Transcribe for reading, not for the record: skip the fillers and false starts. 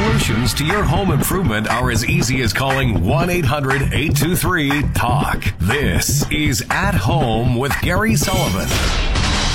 Solutions to your home improvement are as easy as calling 1-800-823-TALK. This is At Home with Gary Sullivan.